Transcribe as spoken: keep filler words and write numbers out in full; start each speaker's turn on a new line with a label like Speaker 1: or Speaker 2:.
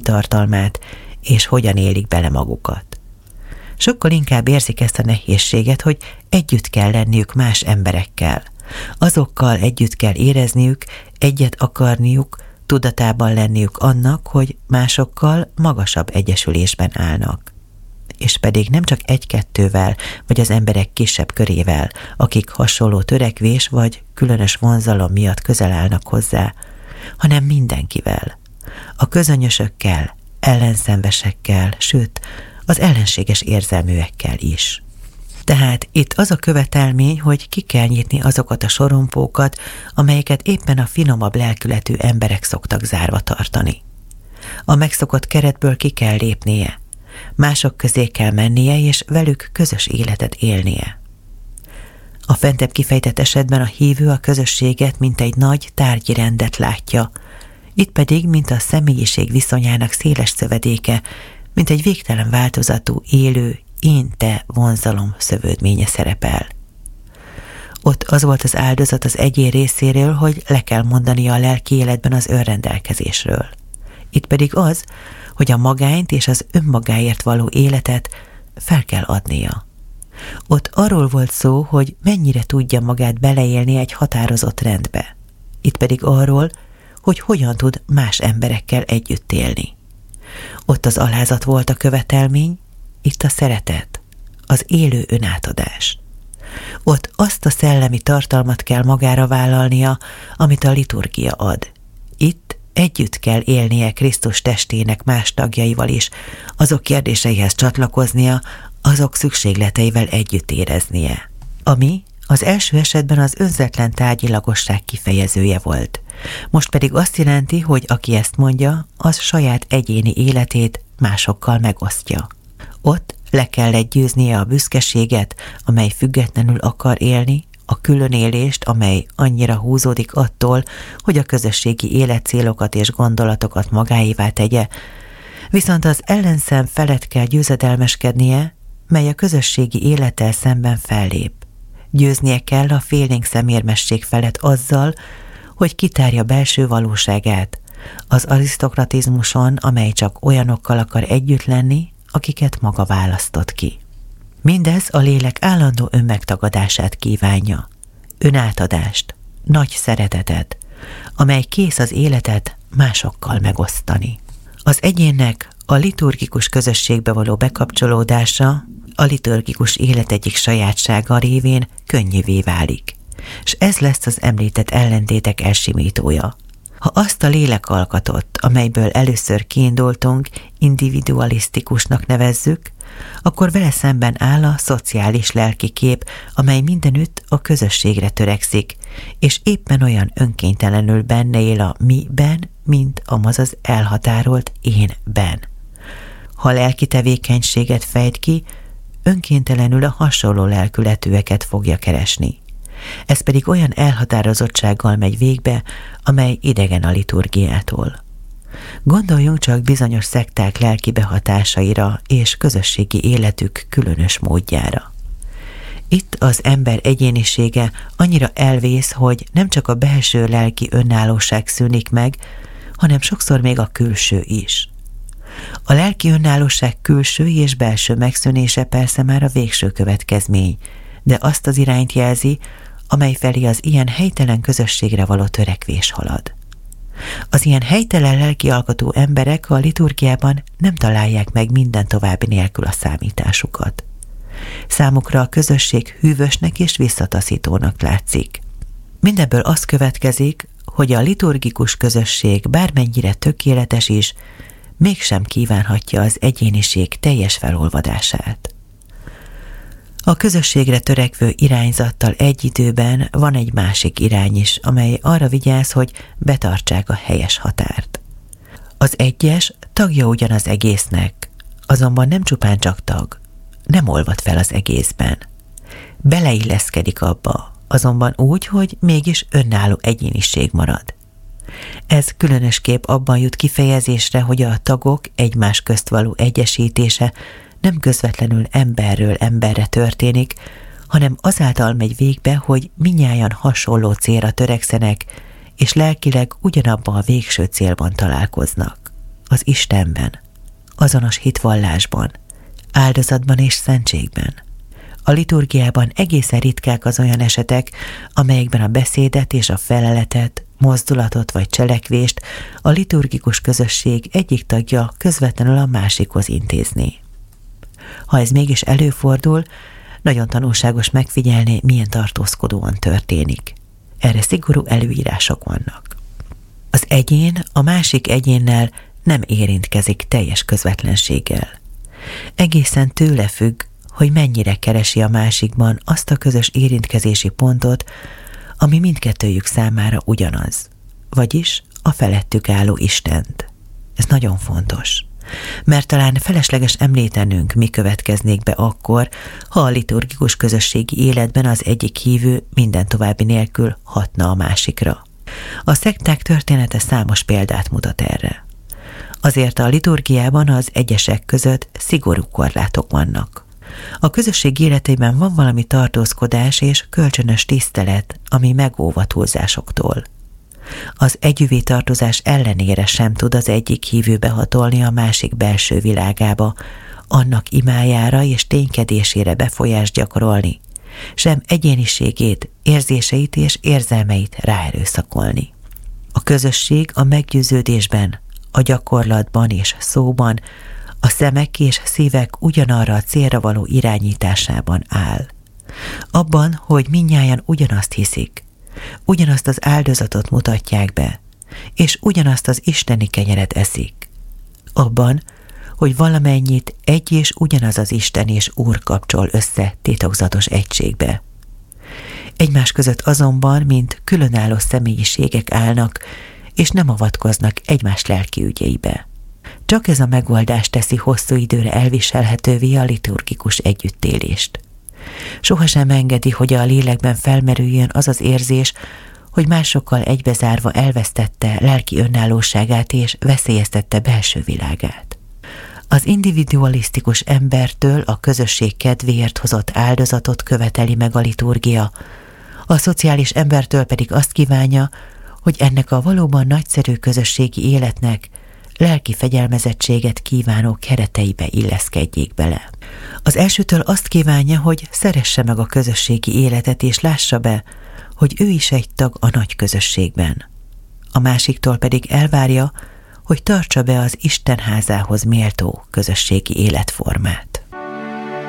Speaker 1: tartalmát, és hogyan élik bele magukat. Sokkal inkább érzik ezt a nehézséget, hogy együtt kell lenniük más emberekkel. Azokkal együtt kell érezniük, egyet akarniuk, tudatában lenniük annak, hogy másokkal magasabb egyesülésben állnak. És pedig nem csak egy-kettővel, vagy az emberek kisebb körével, akik hasonló törekvés vagy különös vonzalom miatt közel állnak hozzá, hanem mindenkivel. A közönyösökkel, ellenszenvesekkel, sőt, az ellenséges érzelműekkel is. Tehát itt az a követelmény, hogy ki kell nyitni azokat a sorompókat, amelyeket éppen a finomabb lelkületű emberek szoktak zárva tartani. A megszokott keretből ki kell lépnie, mások közé kell mennie, és velük közös életet élnie. A fentebb kifejtett esetben a hívő a közösséget, mint egy nagy tárgyi rendet látja, itt pedig, mint a személyiség viszonyának széles szövedéke, mint egy végtelen változatú, élő, én-te vonzalom szövődménye szerepel. Ott az volt az áldozat az egyén részéről, hogy le kell mondania a lelki életben az önrendelkezésről. Itt pedig az, hogy a magányt és az önmagáért való életet fel kell adnia. Ott arról volt szó, hogy mennyire tudja magát beleélni egy határozott rendbe. Itt pedig arról, hogy hogyan tud más emberekkel együtt élni. Ott az alázat volt a követelmény, itt a szeretet, az élő önátadás. Ott azt a szellemi tartalmat kell magára vállalnia, amit a liturgia ad. Itt együtt kell élnie Krisztus testének más tagjaival is, azok kérdéseihez csatlakoznia, azok szükségleteivel együtt éreznie. Ami az első esetben az önzetlen tárgyilagosság kifejezője volt. Most pedig azt jelenti, hogy aki ezt mondja, az saját egyéni életét másokkal megosztja. Ott le kell győznie a büszkeséget, amely függetlenül akar élni, a különélést, amely annyira húzódik attól, hogy a közösségi életcélokat és gondolatokat magáévá tegye, viszont az ellenszem felett kell győzedelmeskednie, mely a közösségi élettel szemben fellép. Győznie kell a félénk szemérmesség felett azzal, hogy kitárja belső valóságát, az arisztokratizmuson, amely csak olyanokkal akar együtt lenni, akiket maga választott ki. Mindez a lélek állandó önmegtagadását kívánja, önátadást, nagy szeretetet, amely kész az életet másokkal megosztani. Az egyénnek a liturgikus közösségbe való bekapcsolódása a liturgikus élet egyik sajátsága révén könnyűvé válik, és ez lesz az említett ellentétek elsimítója. Ha azt a lélekalkatot, amelyből először kiindultunk, individualisztikusnak nevezzük, akkor vele szemben áll a szociális lelki kép, amely mindenütt a közösségre törekszik, és éppen olyan önkéntelenül benne él a mi-ben, mint az elhatárolt én-ben. Ha lelki tevékenységet fejt ki, önkéntelenül a hasonló lelkületűeket fogja keresni. Ez pedig olyan elhatározottsággal megy végbe, amely idegen a liturgiától. Gondoljunk csak bizonyos szekták lelki behatásaira és közösségi életük különös módjára. Itt az ember egyénisége annyira elvész, hogy nem csak a belső lelki önállóság szűnik meg, hanem sokszor még a külső is. A lelki önállóság külső és belső megszűnése persze már a végső következmény, de azt az irányt jelzi, amely felé az ilyen helytelen közösségre való törekvés halad. Az ilyen helytelen lelkialkotó emberek a liturgiában nem találják meg minden további nélkül a számításukat. Számukra a közösség hűvösnek és visszataszítónak látszik. Mindebből az következik, hogy a liturgikus közösség bármennyire tökéletes is, mégsem kívánhatja az egyéniség teljes felolvadását. A közösségre törekvő irányzattal egy időben van egy másik irány is, amely arra vigyáz, hogy betartsák a helyes határt. Az egyes tagja ugyan az egésznek, azonban nem csupán csak tag, nem olvad fel az egészben. Beleilleszkedik abba, azonban úgy, hogy mégis önálló egyéniség marad. Ez különösképp abban jut kifejezésre, hogy a tagok egymás közt való egyesítése nem közvetlenül emberről emberre történik, hanem azáltal megy végbe, hogy mindnyájan hasonló célra törekszenek, és lelkileg ugyanabban a végső célban találkoznak. az Istenben, azonos hitvallásban, áldozatban és szentségben. A liturgiában egészen ritkák az olyan esetek, amelyekben a beszédet és a feleletet, mozdulatot vagy cselekvést a liturgikus közösség egyik tagja közvetlenül a másikhoz intézné. Ha ez mégis előfordul, nagyon tanulságos megfigyelni, milyen tartózkodóan történik. Erre szigorú előírások vannak. Az egyén a másik egyénnel nem érintkezik teljes közvetlenséggel. Egészen tőle függ, hogy mennyire keresi a másikban azt a közös érintkezési pontot, ami mindkettőjük számára ugyanaz, vagyis a felettük álló Istent. Ez nagyon fontos, mert talán felesleges említenünk, mi következnék be akkor, ha a liturgikus közösségi életben az egyik hívő minden további nélkül hatna a másikra. A szekták története számos példát mutat erre. Azért a liturgiában az egyesek között szigorú korlátok vannak. A közösség életében van valami tartózkodás és kölcsönös tisztelet, ami megóv a túlzásoktól. Az együvé tartozás ellenére sem tud az egyik hívő behatolni a másik belső világába, annak imájára és ténykedésére befolyást gyakorolni, sem egyéniségét, érzéseit és érzelmeit ráerőszakolni. A közösség a meggyőződésben, a gyakorlatban és szóban, a szemek és szívek ugyanarra a célra való irányításában áll. Abban, hogy mindnyájan ugyanazt hiszik, ugyanazt az áldozatot mutatják be, és ugyanazt az isteni kenyeret eszik. Abban, hogy valamennyit egy és ugyanaz az Isten és Úr kapcsol össze titokzatos egységbe. Egymás között azonban, mint különálló személyiségek állnak, és nem avatkoznak egymás lelki ügyeibe. Csak ez a megoldás teszi hosszú időre elviselhetővé a liturgikus együttélést. Sohasem engedi, hogy a lélekben felmerüljön az az érzés, hogy másokkal egybezárva elvesztette lelki önállóságát és veszélyeztette belső világát. Az individualisztikus embertől a közösség kedvéért hozott áldozatot követeli meg a liturgia, a szociális embertől pedig azt kívánja, hogy ennek a valóban nagyszerű közösségi életnek lelki fegyelmezettséget kívánó kereteibe illeszkedjék bele. Az elsőtől azt kívánja, hogy szeresse meg a közösségi életet és lássa be, hogy ő is egy tag a nagy közösségben. A másiktól pedig elvárja, hogy tartsa be az Isten házához méltó közösségi életformát.